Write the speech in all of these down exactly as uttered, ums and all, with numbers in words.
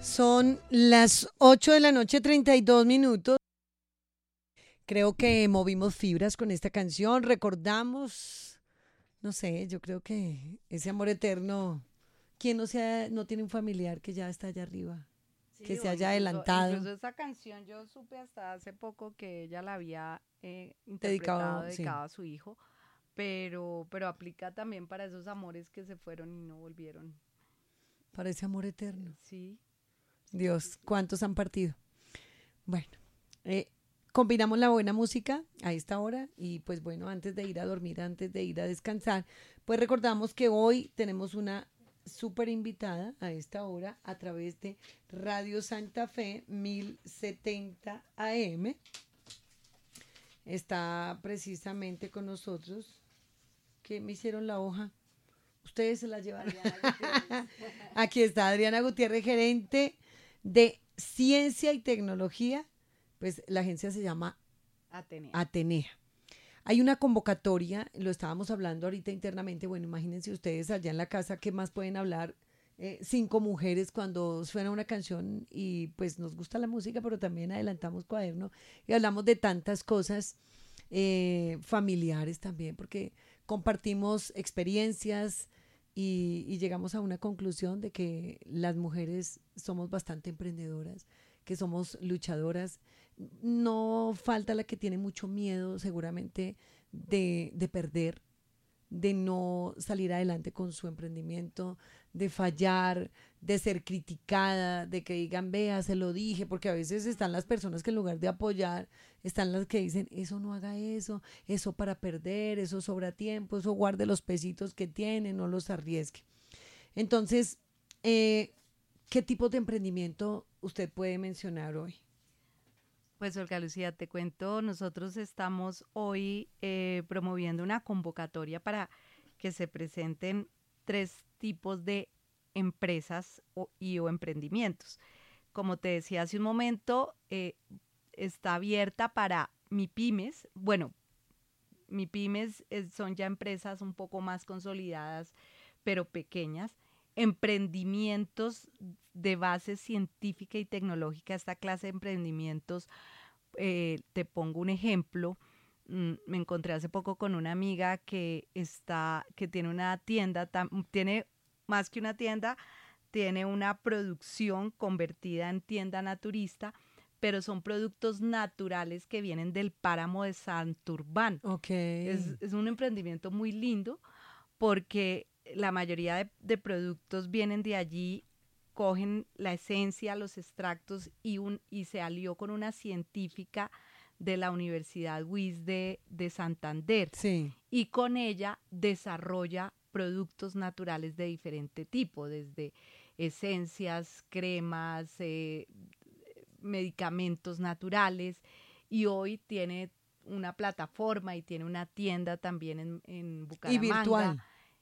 Son las ocho de la noche, treinta y dos minutos. Creo que movimos fibras con esta canción, recordamos, no sé, yo creo que ese amor eterno, ¿quién no, sea, no tiene un familiar que ya está allá arriba? Sí, Que se o haya incluso, adelantado, incluso esa canción yo supe hasta hace poco que ella la había eh, interpretado, dedicado, sí, dedicado a su hijo, pero, pero aplica también para esos amores que se fueron y no volvieron. para ese amor eterno. Sí, sí, sí, Dios, sí. ¿cuántos han partido? Bueno, eh, combinamos la buena música a esta hora y pues bueno, antes de ir a dormir, antes de ir a descansar, pues recordamos que hoy tenemos una súper invitada a esta hora a través de Radio Santa Fe mil setenta A M. Está precisamente con nosotros. ¿Qué me hicieron la hoja? Ustedes se la llevaron. Adriana Gutiérrez. Aquí está Adriana Gutiérrez, gerente de Ciencia y Tecnología. Pues la agencia se llama Atenea. Atenea. Hay una convocatoria, lo estábamos hablando ahorita internamente, bueno, imagínense ustedes allá en la casa, ¿qué más pueden hablar? Eh, cinco mujeres cuando suena una canción y pues nos gusta la música, pero también adelantamos cuaderno y hablamos de tantas cosas eh, familiares también, porque compartimos experiencias y, y llegamos a una conclusión de que las mujeres somos bastante emprendedoras, que somos luchadoras. No falta la que tiene mucho miedo seguramente de, de perder, de no salir adelante con su emprendimiento, de fallar, de ser criticada, de que digan, vea, se lo dije, porque a veces están las personas que en lugar de apoyar, están las que dicen, eso no haga eso, eso para perder, eso sobra tiempo, eso guarde los pesitos que tiene, no los arriesgue. Entonces, eh, ¿qué tipo de emprendimiento usted puede mencionar hoy? Pues Olga Lucía, te cuento, nosotros estamos hoy eh, promoviendo una convocatoria para que se presenten tres tipos de empresas o, y o emprendimientos. Como te decía hace un momento, eh, está abierta para MIPYMES. Bueno, MIPYMES es, son ya empresas un poco más consolidadas, pero pequeñas. Emprendimientos de base científica y tecnológica, esta clase de emprendimientos. Eh, te pongo un ejemplo. Mm, me encontré hace poco con una amiga que está, que tiene una tienda, tam, tiene más que una tienda, tiene una producción convertida en tienda naturista, pero son productos naturales que vienen del páramo de Santurbán. Ok. Es, es un emprendimiento muy lindo porque la mayoría de, de productos vienen de allí, cogen la esencia, los extractos y, un, y se alió con una científica de la Universidad W I S de, de Santander. Sí. Y con ella desarrolla productos naturales de diferente tipo, desde esencias, cremas, eh, medicamentos naturales, y hoy tiene una plataforma y tiene una tienda también en, en Bucaramanga. Y virtual.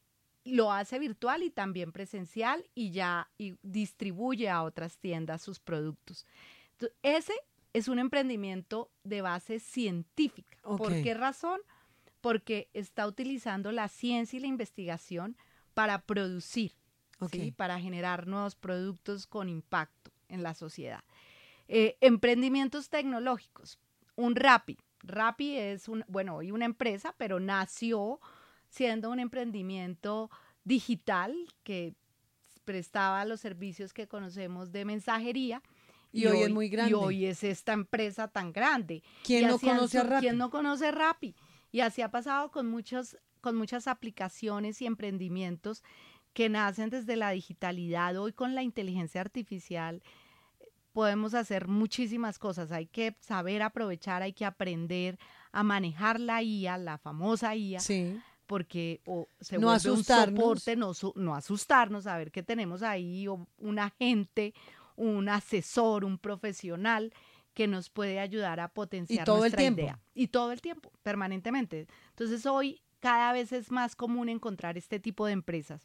Lo hace virtual y también presencial y ya y distribuye a otras tiendas sus productos. Entonces, ese es un emprendimiento de base científica. Okay. ¿Por qué razón? Porque está utilizando la ciencia y la investigación para producir, okay. ¿sí? Para generar nuevos productos con impacto en la sociedad. Eh, emprendimientos tecnológicos. Un Rappi. Rappi es un, bueno, hoy una empresa, pero nació siendo un emprendimiento digital que prestaba los servicios que conocemos de mensajería. Y, y hoy, hoy es muy grande. Y hoy es esta empresa tan grande. ¿Quién y no conoce a Rappi? ¿Quién no conoce Rappi? Y así ha pasado con, muchos, con muchas aplicaciones y emprendimientos que nacen desde la digitalidad. Hoy con la inteligencia artificial podemos hacer muchísimas cosas. Hay que saber aprovechar, hay que aprender a manejar la I A, la famosa I A. Sí. Porque o se no vuelve asustarnos. un soporte, no, no asustarnos, saber que tenemos ahí o un agente, un asesor, un profesional que nos puede ayudar a potenciar y todo nuestra el tiempo. idea. Y todo el tiempo, permanentemente. Entonces hoy cada vez es más común encontrar este tipo de empresas.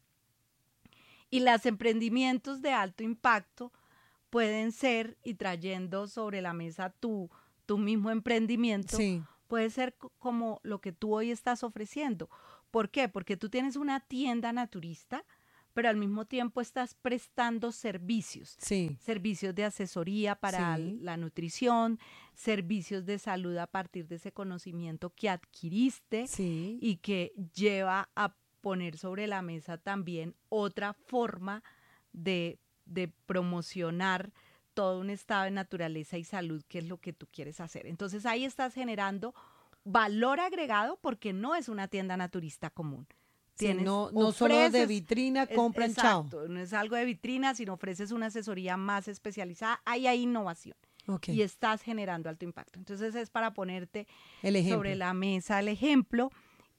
Y los emprendimientos de alto impacto pueden ser, y trayendo sobre la mesa tu, tu mismo emprendimiento, sí. puede ser como lo que tú hoy estás ofreciendo. ¿Por qué? Porque tú tienes una tienda naturista, pero al mismo tiempo estás prestando servicios. Sí. Servicios de asesoría para Sí. la nutrición, servicios de salud a partir de ese conocimiento que adquiriste Sí. y que lleva a poner sobre la mesa también otra forma de, de promocionar todo un estado de naturaleza y salud, que es lo que tú quieres hacer. Entonces ahí estás generando valor agregado porque no es una tienda naturista común. Sí, Tienes, no, no solo de ofreces- vitrina, es- compran, chao. exacto, no es algo de vitrina, sino ofreces una asesoría más especializada. Ahí hay innovación Ok. y estás generando alto impacto. Entonces es para ponerte El ejemplo. sobre la mesa el ejemplo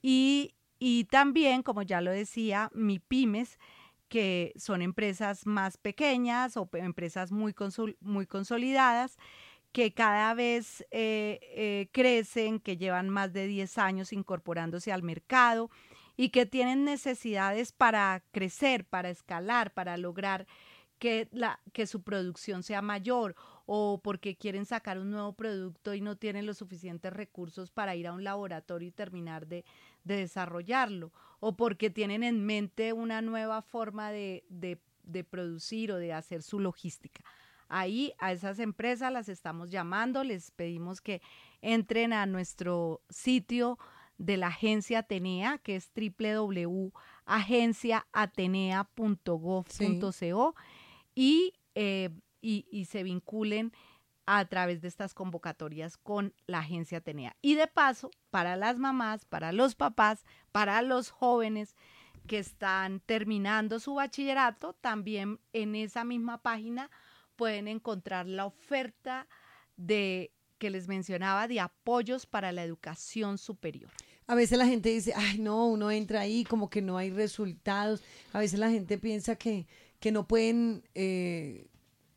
y, y también, como ya lo decía, MIPYMES, que son empresas más pequeñas o pe- empresas muy, consol- muy consolidadas, que cada vez eh, eh, crecen, que llevan más de diez años incorporándose al mercado y que tienen necesidades para crecer, para escalar, para lograr que, la, que su producción sea mayor o porque quieren sacar un nuevo producto y no tienen los suficientes recursos para ir a un laboratorio y terminar de, de desarrollarlo, o porque tienen en mente una nueva forma de, de, de producir o de hacer su logística. Ahí a esas empresas las estamos llamando, les pedimos que entren a nuestro sitio de la agencia Atenea, que es doble u doble u doble u punto agencia atenea punto gov punto co y, eh, y, y se vinculen a través de estas convocatorias con la agencia Atenea. Y de paso, para las mamás, para los papás, para los jóvenes que están terminando su bachillerato, también en esa misma página pueden encontrar la oferta de que les mencionaba de apoyos para la educación superior. A veces la gente dice, ay no, uno entra ahí como que no hay resultados. A veces la gente piensa que, que no pueden eh,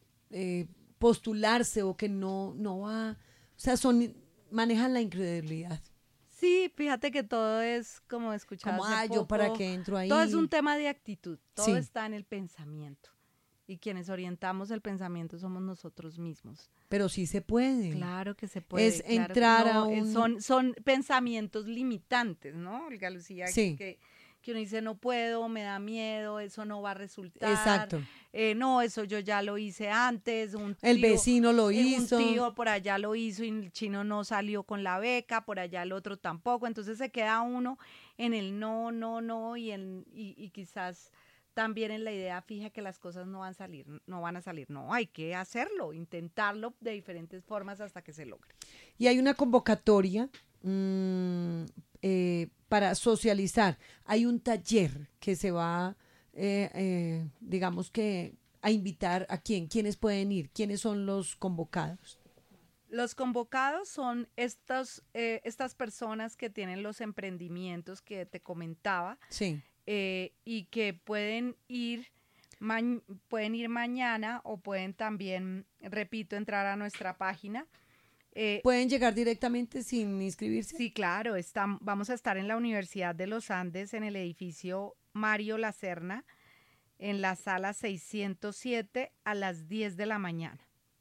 eh, postularse o que no, no va, o sea, son, manejan la incredulidad. Sí, fíjate que todo es como escuchar Como, hace ah, yo poco, para qué entro ahí. todo es un tema de actitud, todo Sí. está en el pensamiento. Y quienes orientamos el pensamiento somos nosotros mismos. Pero sí se puede. Claro que se puede. Es claro que entrar no, a eh, un... Son, son pensamientos limitantes, ¿no, Olga Lucía? Sí. Que, que uno dice, no puedo, me da miedo, eso no va a resultar. Exacto. Eh, no, eso yo ya lo hice antes. Un tío, El vecino lo eh, hizo. Un tío por allá lo hizo y el chino no salió con la beca, por allá el otro tampoco. Entonces se queda uno en el no, no, no y, en, y, y quizás también en la idea fija que las cosas no van a salir, no van a salir. No, hay que hacerlo, intentarlo de diferentes formas hasta que se logre. Y hay una convocatoria mmm, eh, para socializar. Hay un taller que se va, eh, eh, digamos que, a invitar a quién, quiénes pueden ir, quiénes son los convocados. Los convocados son estos, eh, estas personas que tienen los emprendimientos que te comentaba. Sí. Eh, y que pueden ir, pueden ir mañana o pueden también, repito, entrar a nuestra página. Eh, ¿Pueden llegar directamente sin inscribirse? Sí, claro. Está, vamos a estar en la Universidad de los Andes, en el edificio Mario Lacerna, en la sala seiscientos siete a las diez de la mañana.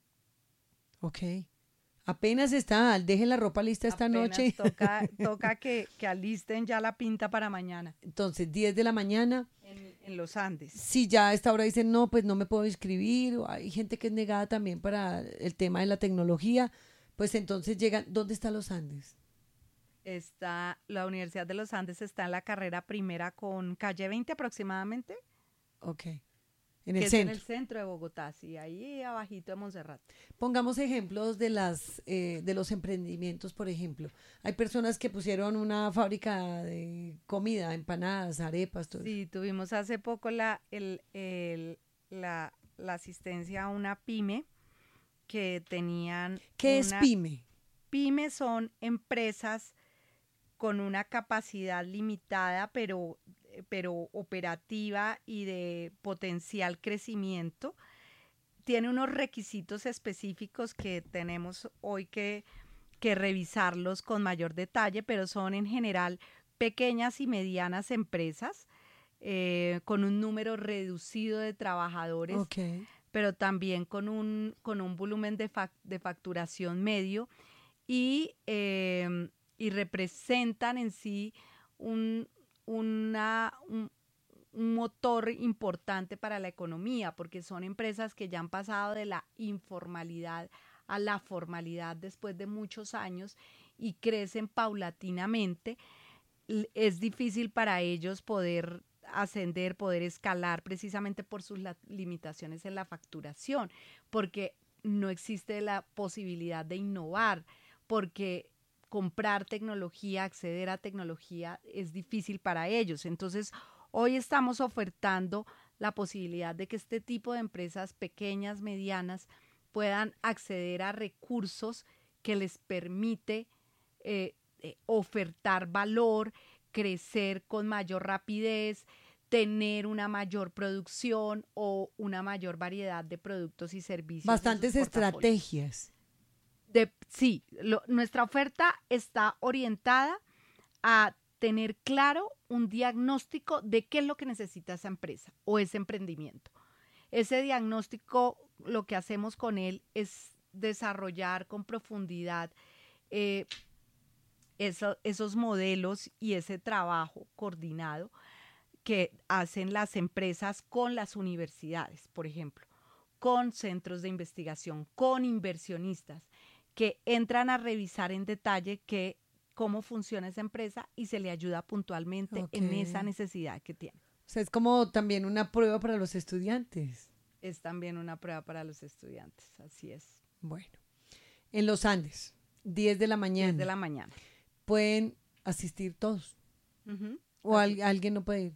Ok. Apenas está, dejen la ropa lista esta Apenas noche. Toca, toca que, que alisten ya la pinta para mañana. Entonces, diez de la mañana. En, en los Andes. Si ya a esta hora dicen, no, pues no me puedo inscribir, o hay gente que es negada también para el tema de la tecnología, pues entonces llegan, ¿dónde están los Andes? Está, la Universidad de los Andes está en la carrera primera con calle veinte aproximadamente. Ok. En el que centro. Es en el centro de Bogotá, sí, ahí abajito de Montserrat. Pongamos ejemplos de las eh, de los emprendimientos, por ejemplo. Hay personas que pusieron una fábrica de comida, empanadas, arepas, todo Sí, eso. tuvimos hace poco la, el, el, la, la asistencia a una pyme que tenían... ¿Qué una, es pyme? Pyme son empresas con una capacidad limitada, pero pero operativa y de potencial crecimiento. Tiene unos requisitos específicos que tenemos hoy que, que revisarlos con mayor detalle, pero son en general pequeñas y medianas empresas eh, con un número reducido de trabajadores, okay. pero también con un, con un volumen de, fac, de facturación medio y, eh, y representan en sí un, una, un, un motor importante para la economía, porque son empresas que ya han pasado de la informalidad a la formalidad después de muchos años y crecen paulatinamente. Es difícil para ellos poder ascender, poder escalar, precisamente por sus la- limitaciones en la facturación, porque no existe la posibilidad de innovar, porque comprar tecnología, acceder a tecnología es difícil para ellos. Entonces, hoy estamos ofertando la posibilidad de que este tipo de empresas pequeñas, medianas, puedan acceder a recursos que les permite eh, eh, ofertar valor, crecer con mayor rapidez, tener una mayor producción o una mayor variedad de productos y servicios. Bastantes estrategias. De, sí, lo, nuestra oferta está orientada a tener claro un diagnóstico de qué es lo que necesita esa empresa o ese emprendimiento. Ese diagnóstico, lo que hacemos con él es desarrollar con profundidad eh, eso, esos modelos y ese trabajo coordinado que hacen las empresas con las universidades, por ejemplo, con centros de investigación, con inversionistas, que entran a revisar en detalle que, cómo funciona esa empresa y se le ayuda puntualmente Okay. en esa necesidad que tiene. O sea, es como también una prueba para los estudiantes. Es también una prueba para los estudiantes, así es. Bueno, en los Andes, diez de la mañana. diez de la mañana. ¿Pueden asistir todos? Uh-huh. ¿O al, alguien no puede ir?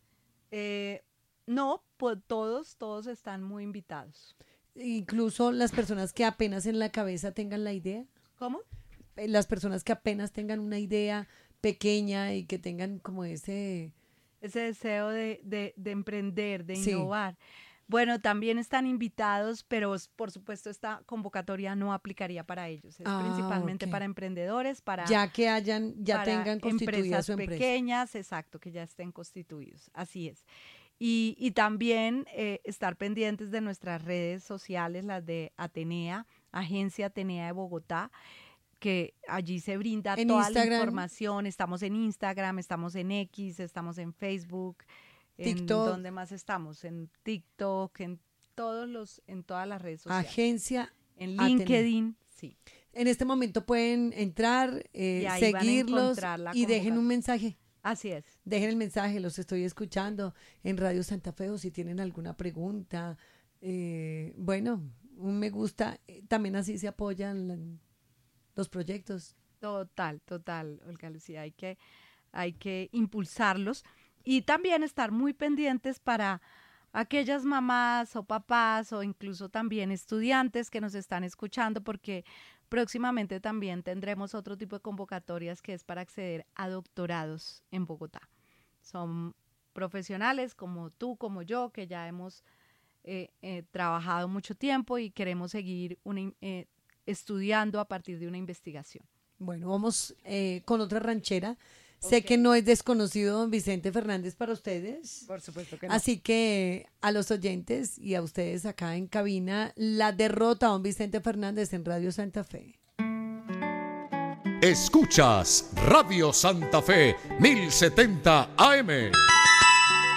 Eh, no, pues todos, todos están muy invitados. Incluso las personas que apenas en la cabeza tengan la idea. ¿Cómo? Las personas que apenas tengan una idea pequeña y que tengan como ese... Ese deseo de, de, de emprender, de Sí. innovar. Bueno, también están invitados, pero por supuesto esta convocatoria no aplicaría para ellos. Es Ah, principalmente ok. para emprendedores, para, Ya que hayan, ya para tengan constituida empresas su empresa. pequeñas, exacto, que ya estén constituidos. Así es. Y, y también eh, estar pendientes de nuestras redes sociales, las de Atenea, Agencia Atenea de Bogotá, que allí se brinda En toda Instagram. la información. Estamos en Instagram, estamos en X, estamos en Facebook. TikTok. ¿En dónde más estamos? En TikTok, en todos los, en todas las redes sociales. Agencia. En Atenea. LinkedIn, sí. En este momento pueden entrar, eh, Y ahí van a seguirlos encontrar la y dejen convocatoria. un mensaje. Así es. Dejen el mensaje, los estoy escuchando en Radio Santa Fe o si tienen alguna pregunta. Eh, bueno, un me gusta. eh, También así se apoyan la- los proyectos. Total, total, Olga Lucía. Hay que, hay que impulsarlos y también estar muy pendientes para aquellas mamás o papás o incluso también estudiantes que nos están escuchando, porque próximamente también tendremos otro tipo de convocatorias que es para acceder a doctorados en Bogotá. Son profesionales como tú, como yo, que ya hemos eh, eh, trabajado mucho tiempo y queremos seguir una, in- eh, estudiando a partir de una investigación. Bueno, vamos eh, con otra ranchera. Sé Ok. que no es desconocido don Vicente Fernández para ustedes. Por supuesto que Así que a los oyentes y a ustedes acá en cabina, la derrota a don Vicente Fernández en Radio Santa Fe. Escuchas Radio Santa Fe mil setenta A M.